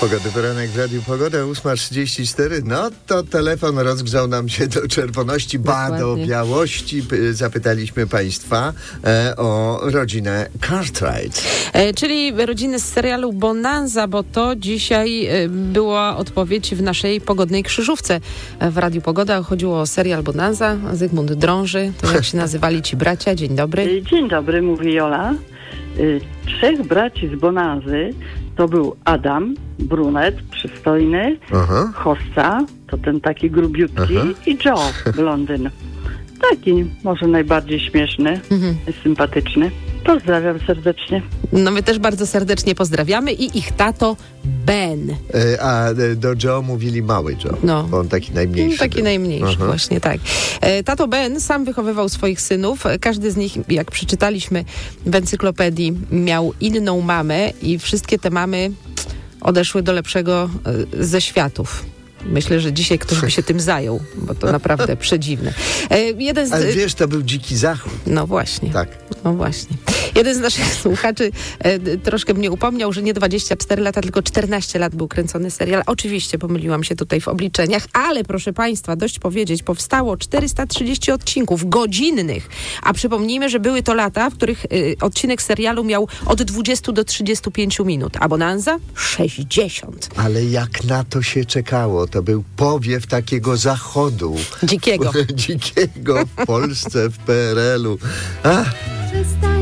Pogody poranek w Radiu Pogoda, 8:34. No to telefon rozgrzał nam się do czerwoności, do białości. Zapytaliśmy Państwa o rodzinę Cartwright. Czyli rodzinę z serialu Bonanza, bo to dzisiaj była odpowiedź w naszej pogodnej krzyżówce w Radiu Pogoda. Chodziło o serial Bonanza. Zygmunt Drąży, to jak się nazywali ci bracia. Dzień dobry. Dzień dobry, mówi Jola. Trzech braci z Bonanzy to był Adam, brunet, przystojny, Hossa, to ten taki grubiutki, i Joe, blondyn. Taki może najbardziej śmieszny, sympatyczny. Pozdrawiam serdecznie. No my też bardzo serdecznie pozdrawiamy i ich tato Ben. A do Joe mówili mały Joe, bo on taki najmniejszy. Taki najmniejszy, właśnie tak. Tato Ben sam wychowywał swoich synów. Każdy z nich, jak przeczytaliśmy w encyklopedii, miał inną mamę i wszystkie te mamy odeszły do lepszego ze światów. Myślę, że dzisiaj ktoś by się tym zajął, bo to naprawdę przedziwne. Ale wiesz, to był dziki zachód. No właśnie. Tak. No właśnie. Jeden z naszych słuchaczy troszkę mnie upomniał, że nie 24 lata, tylko 14 lat był kręcony serial. Oczywiście pomyliłam się tutaj w obliczeniach, ale proszę Państwa, dość powiedzieć, powstało 430 odcinków godzinnych. A przypomnijmy, że były to lata, w których odcinek serialu miał od 20 do 35 minut, a Bonanza 60. Ale jak na to się czekało? To był powiew takiego zachodu. Dzikiego. Dzikiego w Polsce, w PRL-u.